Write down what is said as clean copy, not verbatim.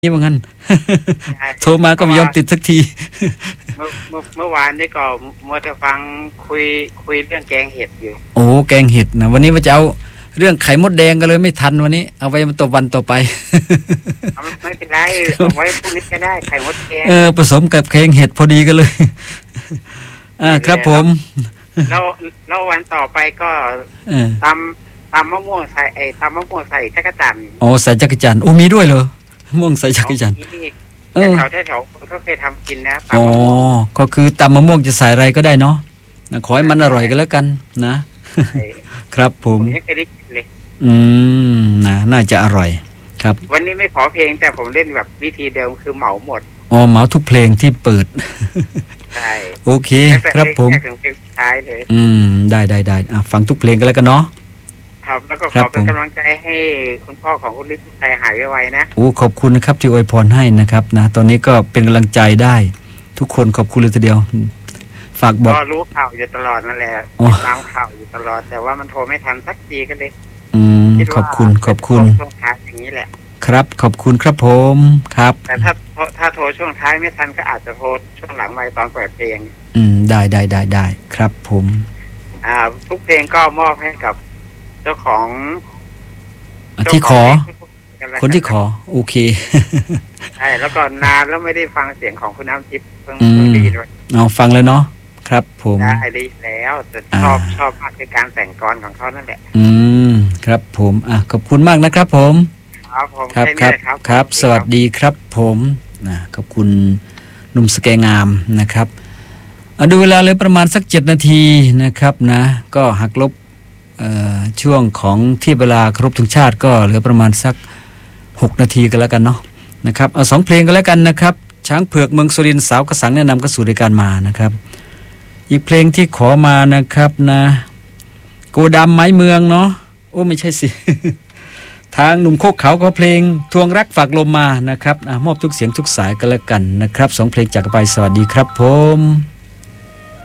นี่ว่างั้นใช่โทรมาก็ไม่ยอมติดสักทีเมื่อวานนี่ก็มัวแต่ฟังคุยเรื่องแกงเห็ดอยู่โอ้แกงเห็ดนะวันนี้ว่าจะเอาเรื่องไข่มดแดงกันเลยไม่ทันวันนี้เอาไว้มันต่อวันต่อไปไม่เป็นไรเอาไว้พรุ่งนี้ก็ได้ไข่มดแดงผสมกับแกงเห็ดพอดีกันเลย ครับผมแล้ววันต่อไปก็ตำมะม่วงใส่ตำมะม่วงใส่จักรจั่นอ๋อใส่จักรจั่นโอ้มีด้วยเหรอม่วงใส่จักรจั่นแถวเขาเคยทำกินนะอ๋อก็คือตำมะม่วงจะใส่อะไรก็ได้เนาะขอให้มันอร่อยกันแล้วกันนะครับผมไม่เคยได้กินเลยน่าจะอร่อยครับวันนี้ไม่ขอเพลงแต่ผมเล่นแบบวิธีเดิมคือเหมาหมดอ๋อเหมาทุกเพลงที่เปิดใช่โอเคครับผมถึงเพลงสุดท้ายเลยได้ฟังทุกเพลงกันแล้วกันเนาะครับแล้วก็ขอเป็นกำลังใจให้คุณพ่อของคุณฤทธิ์ชัยหายไวๆนะโอ้ขอบคุณนะครับที่อวยพรให้นะครับนะตอนนี้ก็เป็นกำลังใจได้ทุกคนขอบคุณเลยทีเดียวฝากบอกก็รู้ข่าวอยู่ตลอดนั่นแหละตามข่าวอยู่ตลอดแต่ว่ามันโทรไม่ทันสักทีก็เลยขอบคุณช่วงท้ายอย่างนี้แหละครับขอบคุณครับผมครับแต่ถ้าโทรช่วงท้ายไม่ทันก็อาจจะโทรช่วงหลังไปตอนเปิดเพลงได้ครับผมทุกเพลงก็มอบให้กับเจ้าของที่ขอคนที่ขอโอเคใช่แล้วก็นานแล้วไม่ได้ฟังเสียงของคุณน้ำทิพย์เพิ่งดีด้วยเอาฟังแล้วเนาะครับผมได้แล้วแต่ชอบมากคือการแต่งกลอนของเขานั่นแหละครับผมขอบคุณมากนะครับผมครับผมครับสวัสดีครับผมขอบคุณหนุ่มสแกงามนะครับดูเวลาเลยประมาณสัก7 นาทีนะครับนะก็หักลบช่วงของที่เวลาครบถึงชาติก็เหลือประมาณสัก6 นาทีกันแล้วกันเนาะนะครับเอา2 เพลงกันแล้วกันนะครับช้างเผือกเมืองสุรินทร์สาวกระสังแนะนำกระสู่รายการมานะครับอีกเพลงที่ขอมานะครับนะโกดำไม้เมืองเนาะโอ้ไม่ใช่สิ ทางหนุ่มโคกเขาก็เพลงทวงรักฝากลมมานะครับมอบทุกเสียงทุกสายกันแล้วกันนะครับ2 เพลงจากไปสวัสดีครับผม